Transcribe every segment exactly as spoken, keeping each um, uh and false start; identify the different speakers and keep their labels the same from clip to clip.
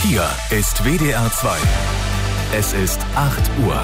Speaker 1: Hier ist W D R zwei. Es ist acht Uhr.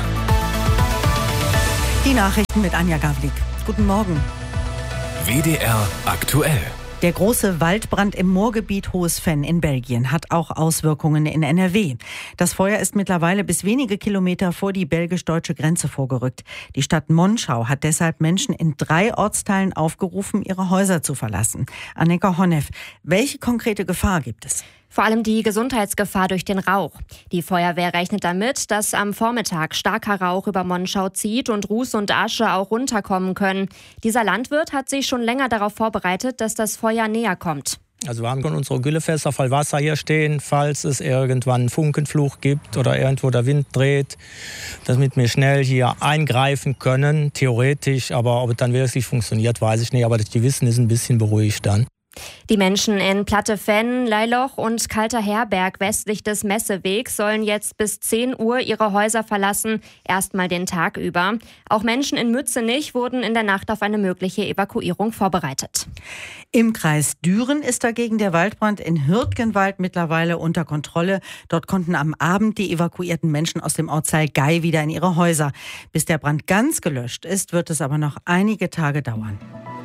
Speaker 2: Die Nachrichten mit Anja Gavlik. Guten Morgen.
Speaker 1: W D R aktuell.
Speaker 2: Der große Waldbrand im Moorgebiet Hohes-Venn in Belgien hat auch Auswirkungen in N R W. Das Feuer ist mittlerweile bis wenige Kilometer vor die belgisch-deutsche Grenze vorgerückt. Die Stadt Monschau hat deshalb Menschen in drei Ortsteilen aufgerufen, ihre Häuser zu verlassen. Annika Honneff, welche konkrete Gefahr gibt es?
Speaker 3: Vor allem die Gesundheitsgefahr durch den Rauch. Die Feuerwehr rechnet damit, dass am Vormittag starker Rauch über Monschau zieht und Ruß und Asche auch runterkommen können. Dieser Landwirt hat sich schon länger darauf vorbereitet, dass das Feuer näher kommt.
Speaker 4: Also wir haben schon unsere Güllefässer voll Wasser hier stehen, falls es irgendwann einen Funkenfluch gibt oder irgendwo der Wind dreht, damit wir schnell hier eingreifen können, theoretisch. Aber ob es dann wirklich funktioniert, weiß ich nicht. Aber das Gewissen ist ein bisschen beruhigt dann.
Speaker 3: Die Menschen in Platte-Venn, Leiloch und Kalter Herberg westlich des Messewegs sollen jetzt bis zehn Uhr ihre Häuser verlassen, erstmal den Tag über. Auch Menschen in Mützenich wurden in der Nacht auf eine mögliche Evakuierung vorbereitet.
Speaker 2: Im Kreis Düren ist dagegen der Waldbrand in Hürtgenwald mittlerweile unter Kontrolle. Dort konnten am Abend die evakuierten Menschen aus dem Ortsteil Gei wieder in ihre Häuser. Bis der Brand ganz gelöscht ist, wird es aber noch einige Tage dauern.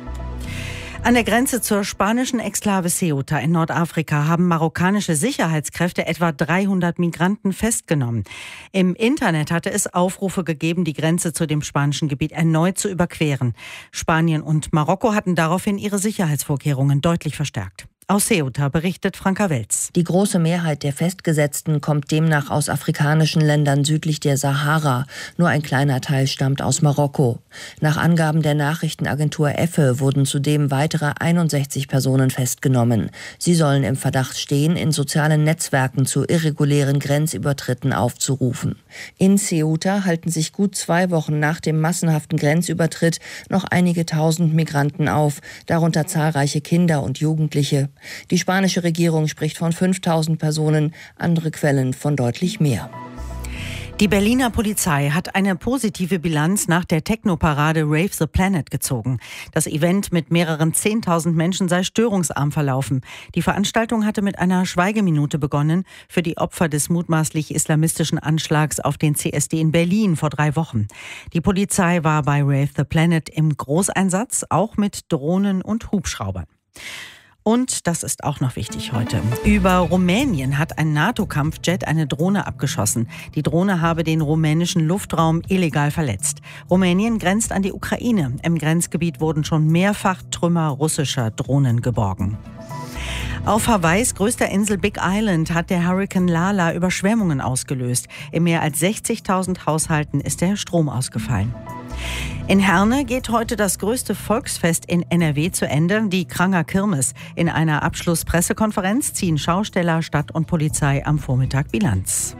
Speaker 2: An der Grenze zur spanischen Exklave Ceuta in Nordafrika haben marokkanische Sicherheitskräfte etwa dreihundert Migranten festgenommen. Im Internet hatte es Aufrufe gegeben, die Grenze zu dem spanischen Gebiet erneut zu überqueren. Spanien und Marokko hatten daraufhin ihre Sicherheitsvorkehrungen deutlich verstärkt. Aus Ceuta berichtet Franka Welz.
Speaker 5: Die große Mehrheit der Festgesetzten kommt demnach aus afrikanischen Ländern südlich der Sahara. Nur ein kleiner Teil stammt aus Marokko. Nach Angaben der Nachrichtenagentur E F E wurden zudem weitere einundsechzig Personen festgenommen. Sie sollen im Verdacht stehen, in sozialen Netzwerken zu irregulären Grenzübertritten aufzurufen. In Ceuta halten sich gut zwei Wochen nach dem massenhaften Grenzübertritt noch einige tausend Migranten auf, darunter zahlreiche Kinder und Jugendliche. Die spanische Regierung spricht von fünftausend Personen, andere Quellen von deutlich mehr.
Speaker 2: Die Berliner Polizei hat eine positive Bilanz nach der Techno-Parade Rave the Planet gezogen. Das Event mit mehreren zehntausend Menschen sei störungsarm verlaufen. Die Veranstaltung hatte mit einer Schweigeminute begonnen für die Opfer des mutmaßlich islamistischen Anschlags auf den C S D in Berlin vor drei Wochen. Die Polizei war bei Rave the Planet im Großeinsatz, auch mit Drohnen und Hubschraubern. Und das ist auch noch wichtig heute. Über Rumänien hat ein NATO-Kampfjet eine Drohne abgeschossen. Die Drohne habe den rumänischen Luftraum illegal verletzt. Rumänien grenzt an die Ukraine. Im Grenzgebiet wurden schon mehrfach Trümmer russischer Drohnen geborgen. Auf Hawaiis größter Insel Big Island hat der Hurrikan Lala Überschwemmungen ausgelöst. In mehr als sechzigtausend Haushalten ist der Strom ausgefallen. In Herne geht heute das größte Volksfest in N R W zu Ende, die Kranger Kirmes. In einer Abschlusspressekonferenz ziehen Schausteller, Stadt und Polizei am Vormittag Bilanz.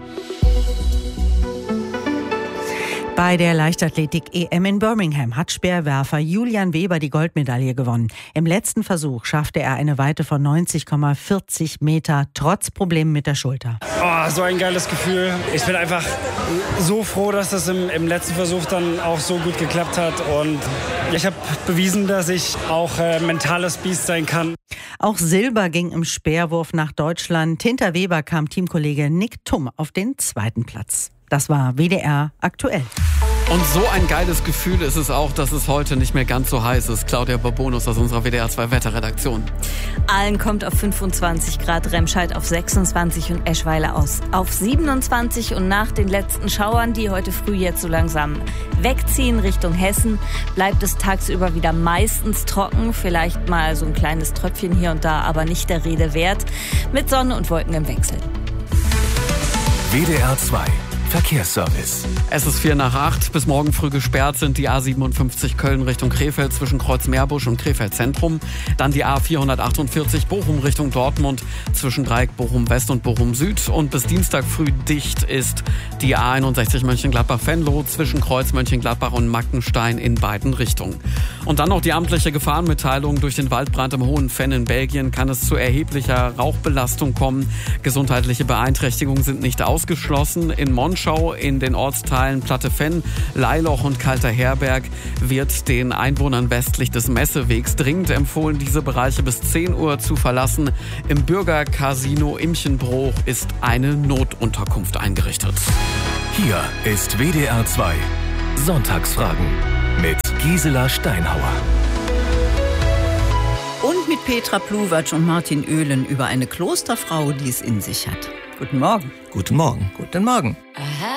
Speaker 2: Bei der Leichtathletik-E M in Birmingham hat Speerwerfer Julian Weber die Goldmedaille gewonnen. Im letzten Versuch schaffte er eine Weite von neunzig Komma vierzig Meter, trotz Problemen mit der Schulter.
Speaker 6: Oh, so ein geiles Gefühl. Ich bin einfach so froh, dass das im, im letzten Versuch dann auch so gut geklappt hat. Und ich habe bewiesen, dass ich auch äh, mentales Biest sein kann.
Speaker 2: Auch Silber ging im Speerwurf nach Deutschland. Hinter Weber kam Teamkollege Nick Thum auf den zweiten Platz. Das war W D R aktuell.
Speaker 7: Und so ein geiles Gefühl ist es auch, dass es heute nicht mehr ganz so heiß ist. Claudia Babonus aus unserer W D R zwei Wetterredaktion.
Speaker 8: Aalen kommt auf fünfundzwanzig Grad, Remscheid auf sechsundzwanzig und Eschweiler aus auf siebenundzwanzig. Und nach den letzten Schauern, die heute früh jetzt so langsam wegziehen Richtung Hessen, bleibt es tagsüber wieder meistens trocken. Vielleicht mal so ein kleines Tröpfchen hier und da, aber nicht der Rede wert. Mit Sonne und Wolken im Wechsel.
Speaker 1: W D R zwei Verkehrsservice.
Speaker 7: Es ist vier nach acht. Bis morgen früh gesperrt sind die A siebenundfünfzig Köln Richtung Krefeld zwischen Kreuzmeerbusch und Krefeld Zentrum. Dann die A vierhundertachtundvierzig Bochum Richtung Dortmund zwischen Dreieck Bochum West und Bochum Süd. Und bis Dienstag früh dicht ist die A einundsechzig Mönchengladbach-Venlo zwischen Kreuz Mönchengladbach und Mackenstein in beiden Richtungen. Und dann noch die amtliche Gefahrenmitteilung. Durch den Waldbrand im Hohen-Venn in Belgien kann es zu erheblicher Rauchbelastung kommen. Gesundheitliche Beeinträchtigungen sind nicht ausgeschlossen. In Monschau Rundschau. In den Ortsteilen Plattefenn, Leiloch und Kalter Herberg wird den Einwohnern westlich des Messewegs dringend empfohlen, diese Bereiche bis zehn Uhr zu verlassen. Im Bürgercasino Imchenbruch ist eine Notunterkunft eingerichtet.
Speaker 1: Hier ist W D R zwei Sonntagsfragen mit Gisela Steinhauer.
Speaker 9: Und mit Petra Pluwatsch und Martin Oehlen über eine Klosterfrau, die es in sich hat. Guten Morgen.
Speaker 10: Guten Morgen.
Speaker 9: Guten Morgen.
Speaker 11: Aha.